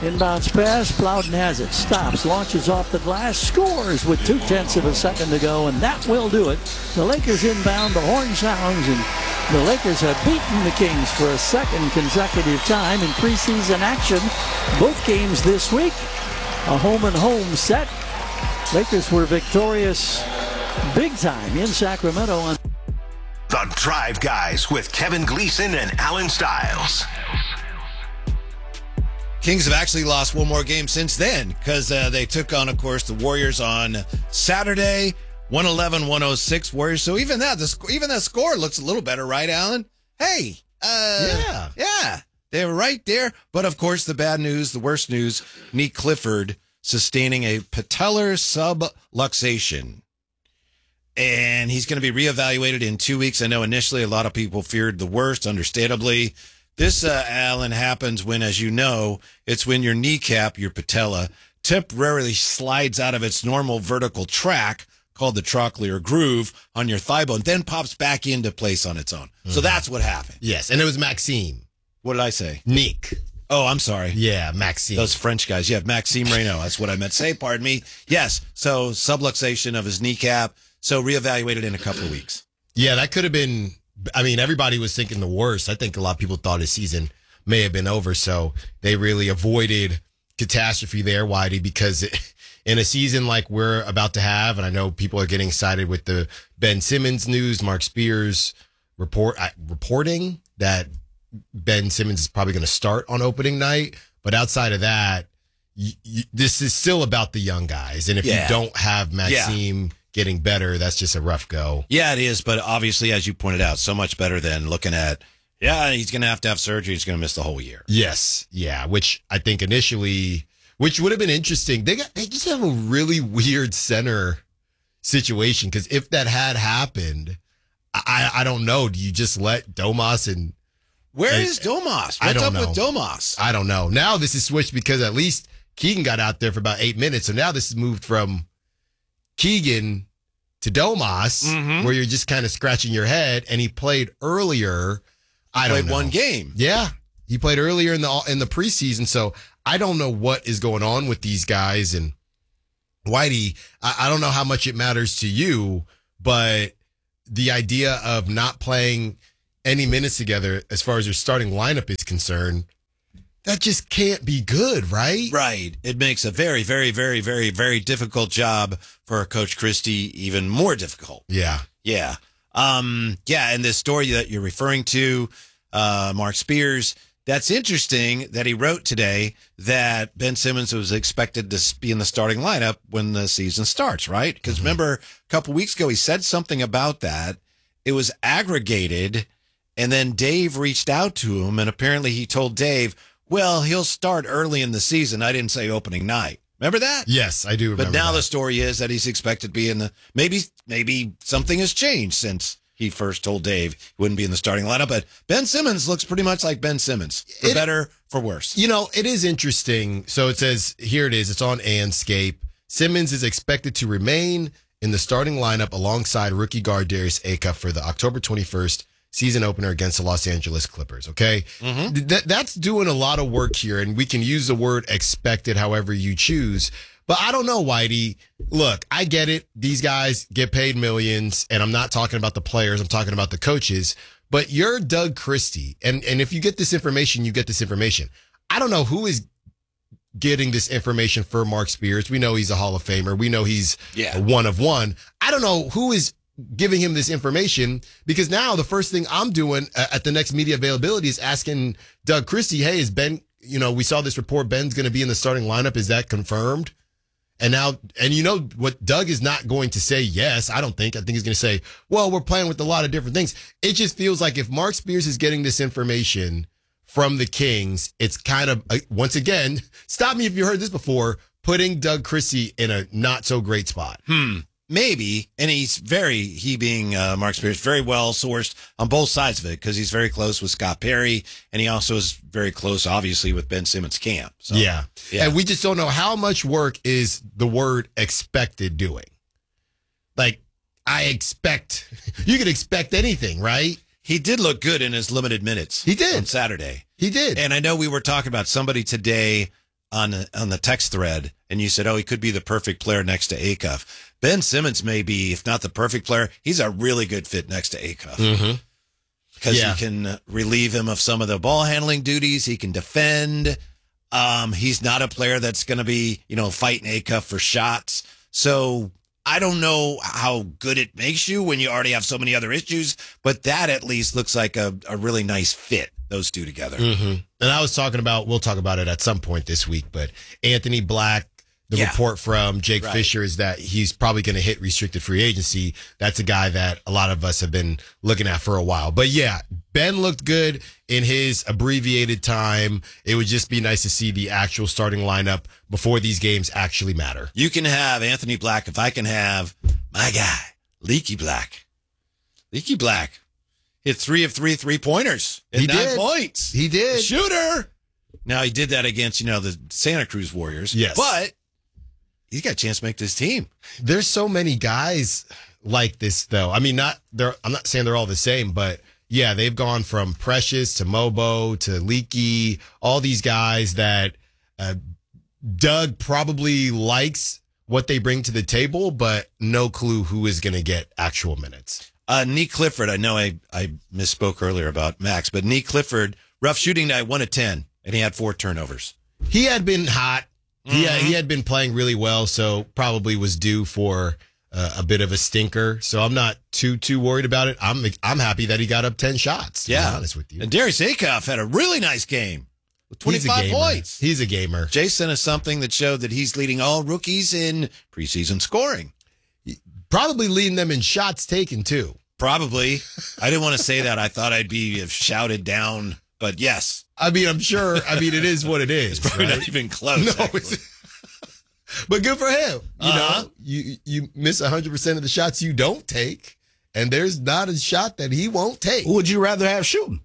Inbounds pass, Plowden has it, stops, launches off the glass, scores with 0.2 of a second to go, and that will do it. The Lakers inbound, the horn sounds, and the Lakers have beaten the Kings for a second consecutive time in preseason action. Both games this week, a home-and-home set. Lakers were victorious big time in Sacramento on The Drive Guys with Kevin Gleason and Alan Stiles. Kings have actually lost one more game since then because they took on, of course, the Warriors on Saturday, 111-106 Warriors. So even that score looks a little better, right, Alan? Hey, yeah, they were right there. But of course, the bad news, the worst news: Nick Clifford sustaining a patellar subluxation, and he's going to be reevaluated in 2 weeks. I know initially a lot of people feared the worst, understandably. This, Alan, happens when, as you know, it's when your kneecap, your patella, temporarily slides out of its normal vertical track, called the trochlear groove, on your thigh bone, then pops back into place on its own. Mm-hmm. So that's what happened. Yes, and it was Maxime. What did I say? Nick. Oh, I'm sorry. Yeah, Maxime. Those French guys. Yeah, Maxime Reynaud. That's what I meant to say. Pardon me. Yes, so subluxation of his kneecap. So reevaluated in a couple of weeks. Yeah, that could have been... I mean, everybody was thinking the worst. I think a lot of people thought his season may have been over, so they really avoided catastrophe there, Whitey, because in a season like we're about to have, and I know people are getting excited with the Ben Simmons news, Mark Spears reporting that Ben Simmons is probably going to start on opening night, but outside of that, this is still about the young guys, and if you don't have Maxime getting better, that's just a rough go. Yeah, it is, but obviously, as you pointed out, so much better than looking at, he's going to have surgery, he's going to miss the whole year. Yes, yeah, which I think initially, which would have been interesting. They just have a really weird center situation, because if that had happened, I don't know, do you just let Domas and... Where is Domas? What's up with Domas? I don't know. Now this is switched because at least Keegan got out there for about 8 minutes, so now this is moved from Keegan to Domas, where you're just kind of scratching your head, and he played earlier. I don't know. Played one game. Yeah, he played earlier in the preseason, so I don't know what is going on with these guys. And Whitey, I don't know how much it matters to you, but the idea of not playing any minutes together as far as your starting lineup is concerned, that just can't be good, right? Right. It makes a very, very, very, very, very difficult job for Coach Christie even more difficult. Yeah. Yeah. And this story that you're referring to, Mark Spears, that's interesting that he wrote today that Ben Simmons was expected to be in the starting lineup when the season starts, right? Because remember, a couple weeks ago, he said something about that. It was aggregated, and then Dave reached out to him, and apparently he told Dave, well, he'll start early in the season. I didn't say opening night. Remember that? Yes, I do remember. But now that. The story is that he's expected to be in the... Maybe something has changed since he first told Dave he wouldn't be in the starting lineup. But Ben Simmons looks pretty much like Ben Simmons. For better, for worse. You know, it is interesting. So it says, here it is. It's on Anscape. Simmons is expected to remain in the starting lineup alongside rookie guard Darius Acuff for the October 21st season opener against the Los Angeles Clippers, okay? That's doing a lot of work here, and we can use the word expected however you choose. But I don't know, Whitey. Look, I get it. These guys get paid millions, and I'm not talking about the players. I'm talking about the coaches. But you're Doug Christie, and if you get this information, you get this information. I don't know who is getting this information for Mark Spears. We know he's a Hall of Famer. We know he's a one of one. I don't know who is giving him this information, because now the first thing I'm doing at the next media availability is asking Doug Christie, hey, is Ben, we saw this report, Ben's going to be in the starting lineup. Is that confirmed? And now, and you know what, Doug is not going to say yes, I think he's going to say, well, we're playing with a lot of different things. It just feels like if Mark Spears is getting this information from the Kings, it's kind of, once again, stop me if you heard this before, putting Doug Christie in a not so great spot. Maybe, and he being Mark Spears, very well sourced on both sides of it, because he's very close with Scott Perry, and he also is very close, obviously, with Ben Simmons' camp. So, yeah. And we just don't know how much work is the word expected doing. Like, you could expect anything, right? He did look good in his limited minutes. He did. On Saturday. He did. And I know we were talking about somebody today on the text thread, and you said, "Oh, he could be the perfect player next to Acuff." Ben Simmons may be, if not the perfect player, he's a really good fit next to Acuff because he can relieve him of some of the ball handling duties. He can defend. He's not a player that's going to be, fighting Acuff for shots. So I don't know how good it makes you when you already have so many other issues, but that at least looks like a really nice fit, those two together. And I was talking about, we'll talk about it at some point this week, but Anthony Black, the report from Jake Fisher is that he's probably going to hit restricted free agency. That's a guy that a lot of us have been looking at for a while. But yeah, Ben looked good in his abbreviated time. It would just be nice to see the actual starting lineup before these games actually matter. You can have Anthony Black if I can have my guy, Leaky Black. Leaky Black hit 3 of 3 3-pointers at 9 points. He did. Shooter. Now, he did that against, the Santa Cruz Warriors. Yes. But he's got a chance to make this team. There's so many guys like this, though. I mean, I'm not saying they're all the same, but yeah, they've gone from Precious to Mobo to Leaky, all these guys that Doug probably likes what they bring to the table, but no clue who is going to get actual minutes. Nick Clifford, I know I misspoke earlier about Max, but Nick Clifford, rough shooting night, 1 of 10, and he had 4 turnovers. He had been hot. He had been playing really well, so probably was due for a bit of a stinker. So I'm not too worried about it. I'm happy that he got up 10 shots. To be honest with you. And Darius Acuff had a really nice game with 25 points. He's a gamer. Jay sent us something that showed that he's leading all rookies in preseason scoring. Probably leading them in shots taken too. Probably. I didn't want to say that. I thought I'd be shouted down, but yes. I mean, I'm sure. I mean, it is what it is. It's probably not even close. No, but good for him. You miss 100% of the shots you don't take, and there's not a shot that he won't take. Who would you rather have shooting?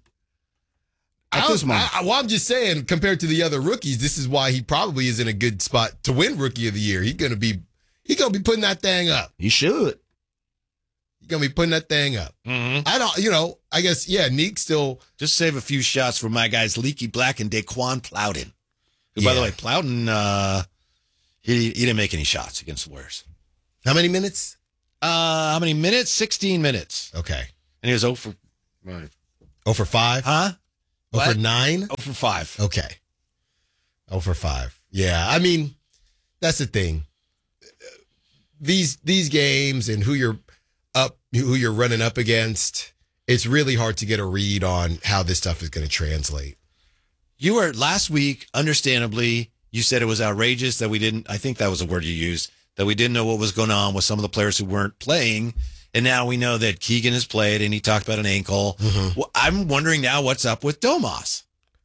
At this moment. I'm just saying, compared to the other rookies, this is why he probably is in a good spot to win Rookie of the Year. He's gonna be putting that thing up. He should. He's gonna be putting that thing up. I guess, Neek still. Just save a few shots for my guys, Leaky Black and Daquan Plowden. Who, by the way, Plowden, he didn't make any shots against the Warriors. How many minutes? How many minutes? 16 minutes. Okay. And he was 0 for 5. 0 for 5? Huh? 0 for 9? 0 for 5. Okay. 0 for 5. Yeah, I mean, that's the thing. These games and who you're running up against, it's really hard to get a read on how this stuff is going to translate. You were last week, understandably, you said it was outrageous that we didn't, I think that was the word you used, that we didn't know what was going on with some of the players who weren't playing. And now we know that Keegan has played and he talked about an ankle. Well, I'm wondering now what's up with Domas.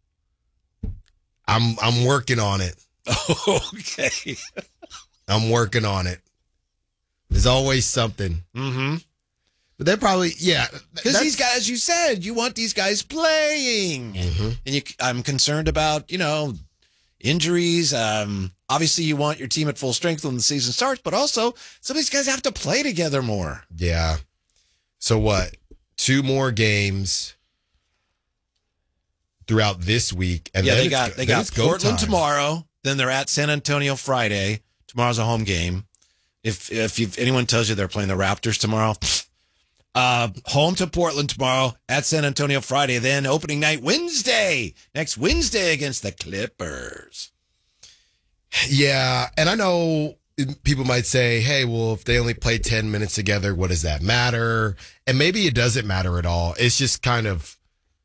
I'm working on it. Okay. I'm working on it. There's always something. But they're probably, because these guys, as you said, you want these guys playing. And I'm concerned about, injuries. Obviously, you want your team at full strength when the season starts, but also some of these guys have to play together more. Yeah. So what? 2 more games throughout this week, and they got Portland tomorrow. Then they're at San Antonio Friday. Tomorrow's a home game. If anyone tells you they're playing the Raptors tomorrow, home to Portland tomorrow, at San Antonio Friday, then opening night next Wednesday against the Clippers. Yeah, and I know people might say, hey, well, if they only play 10 minutes together, what does that matter? And maybe it doesn't matter at all. It's just kind of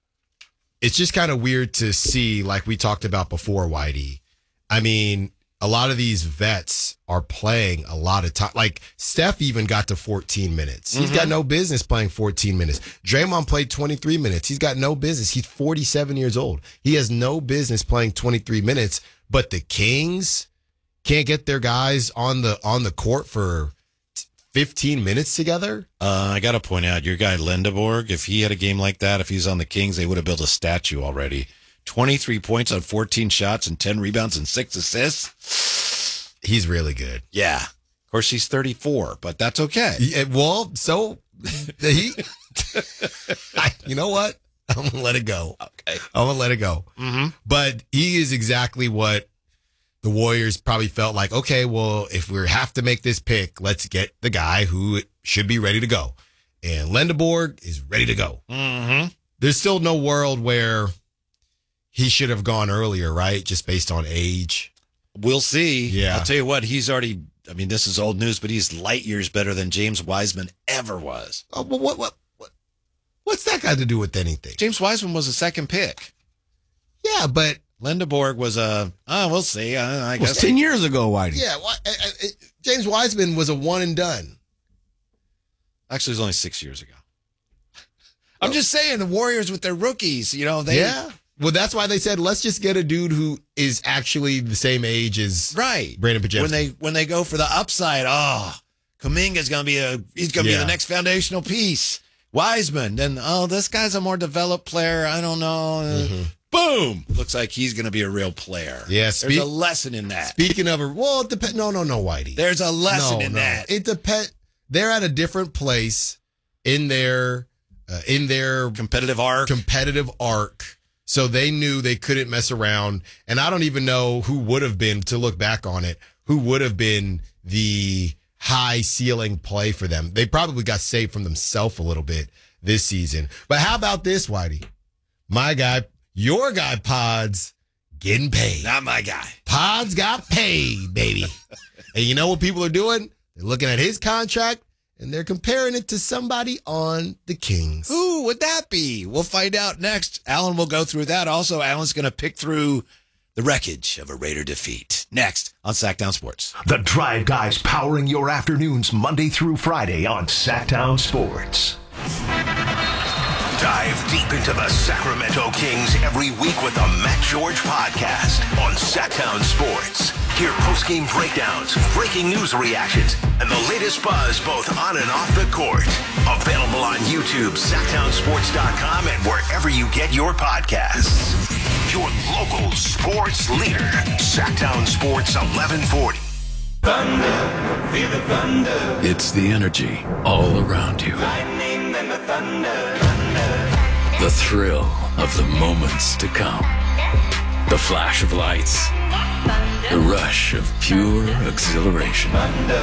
weird to see, like we talked about before, Whitey. I mean, a lot of these vets are playing a lot of time. Like, Steph even got to 14 minutes. He's got no business playing 14 minutes. Draymond played 23 minutes. He's got no business. He's 47 years old. He has no business playing 23 minutes. But the Kings can't get their guys on the court for 15 minutes together. I got to point out, your guy Lindeborg, if he had a game like that, if he was on the Kings, they would have built a statue already. 23 points on 14 shots and 10 rebounds and 6 assists. He's really good. Yeah. Of course, he's 34, but that's okay. Yeah, well, so you know what? I'm going to let it go. Okay. I'm going to let it go. But he is exactly what the Warriors probably felt like, okay, well, if we have to make this pick, let's get the guy who should be ready to go. And Lendeborg is ready to go. Mm-hmm. There's still no world where he should have gone earlier, right? Just based on age. We'll see. Yeah. I'll tell you what, he's already, I mean, this is old news, but he's light years better than James Wiseman ever was. Oh, well, what's that got to do with anything? James Wiseman was a second pick. Yeah, but Lendeborg was we'll see. I It was guess 10 years ago, Whitey. yeah, James Wiseman was a one and done. Actually, it was only 6 years ago. I'm just saying, the Warriors with their rookies, Yeah. Well, that's why they said, let's just get a dude who is actually the same age as right. Brandon Pajemski. When they go for the upside, Kuminga's gonna be be the next foundational piece. Wiseman, then this guy's a more developed player. I don't know. Boom! Looks like he's gonna be a real player. Yeah, there's a lesson in that. Speaking of, well, it depends. No, Whitey. There's a lesson in that. It depends. They're at a different place in their competitive arc. So they knew they couldn't mess around. And I don't even know who would have been, to look back on it, who would have been the high ceiling play for them. They probably got saved from themselves a little bit this season. But how about this, Whitey? My guy, your guy, Pods, getting paid. Not my guy. Pods got paid, baby. And you know what people are doing? They're looking at his contract, and they're comparing it to somebody on the Kings. Who would that be? We'll find out next. Alan will go through that. Also, Alan's going to pick through the wreckage of a Raider defeat. Next on Sacktown Sports. The Drive Guys powering your afternoons Monday through Friday on Sacktown Sports. Dive deep into the Sacramento Kings every week with the Matt George podcast on Sacktown Sports. Hear post-game breakdowns, breaking news reactions, and the latest buzz both on and off the court. Available on YouTube, SacktownSports.com, and wherever you get your podcasts. Your local sports leader, Sacktown Sports 1140. Thunder, feel the thunder. It's the energy all around you. Lightning and the thunder. The thrill of the moments to come. The flash of lights. The rush of pure exhilaration.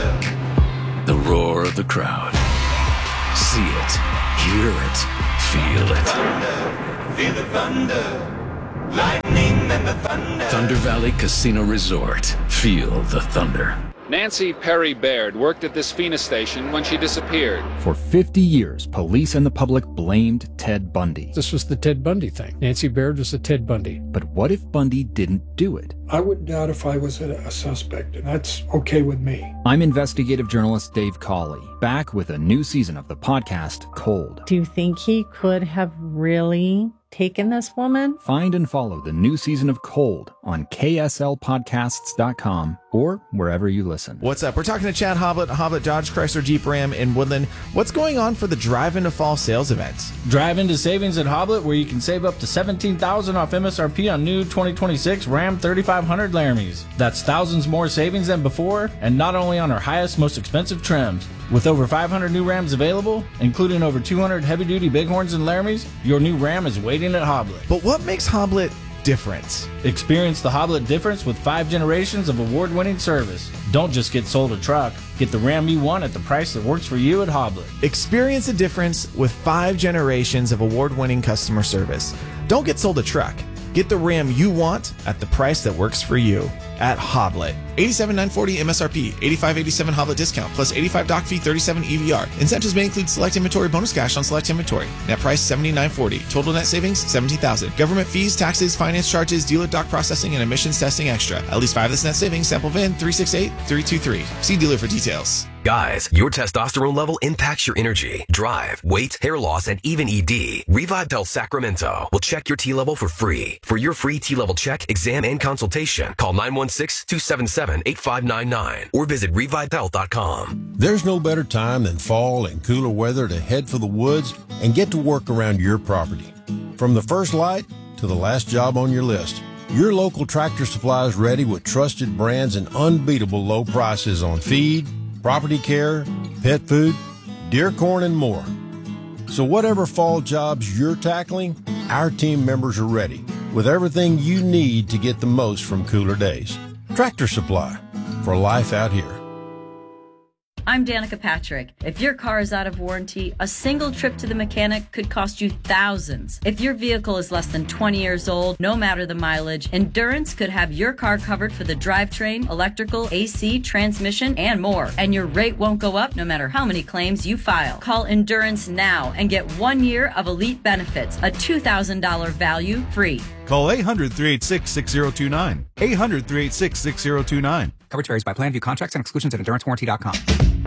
The roar of the crowd. See it, hear it, feel it. Feel the thunder. Lightning and the thunder. Thunder Valley Casino Resort. Feel the thunder. Nancy Perry Baird worked at this Phoenix station when she disappeared. For 50 years, police and the public blamed Ted Bundy. This was the Ted Bundy thing. Nancy Baird was the Ted Bundy. But what if Bundy didn't do it? I wouldn't doubt if I was a suspect, and that's okay with me. I'm investigative journalist Dave Cawley, back with a new season of the podcast, Cold. Do you think he could have really taken this woman? Find and follow the new season of Cold on KSLPodcasts.com or wherever you listen. What's up? We're talking to Chad Hoblet, Hoblet Dodge Chrysler Jeep Ram in Woodland. What's going on for the Drive Into Fall sales events? Drive into savings at Hoblet, where you can save up to $17,000 off MSRP on new 2026 Ram 3500 Laramies. That's thousands more savings than before, and not only on our highest, most expensive trims. With over 500 new Rams available, including over 200 heavy-duty Bighorns and Laramies, your new Ram is waiting at Hoblet. But what makes Hoblet different? Experience the Hoblet difference with 5 generations of award-winning service. Don't just get sold a truck. Get the Ram you want at the price that works for you at Hoblet. Experience the difference with 5 generations of award-winning customer service. Don't get sold a truck. Get the Ram you want at the price that works for you at Hoblet. $87,940 MSRP, $85.87 Hoblet discount, plus $85 doc fee, $37 EVR. Incentives may include select inventory, bonus cash on select inventory. Net price $79.40. Total net savings $17,000. Government fees, taxes, finance charges, dealer doc processing, and emissions testing extra. At least 5 of this net savings. Sample VIN 368323. See dealer for details. Guys, your testosterone level impacts your energy, drive, weight, hair loss, and even ED. Revive Health Sacramento will check your T level for free. For your free T level check, exam, and consultation, call 916-277-8599 or visit revivehealth.com. There's no better time than fall and cooler weather to head for the woods and get to work around your property. From the first light to the last job on your list, your local Tractor Supply is ready with trusted brands and unbeatable low prices on feed, property care, pet food, deer corn, and more. So whatever fall jobs you're tackling, our team members are ready with everything you need to get the most from cooler days. Tractor Supply, for life out here. I'm Danica Patrick. If your car is out of warranty, a single trip to the mechanic could cost you thousands. If your vehicle is less than 20 years old, no matter the mileage, Endurance could have your car covered for the drivetrain, electrical, AC, transmission, and more. And your rate won't go up no matter how many claims you file. Call Endurance now and get 1 year of elite benefits, a $2,000 value free. Call 800-386-6029. 800-386-6029. Coverage varies by plan. View contracts and exclusions at EnduranceWarranty.com.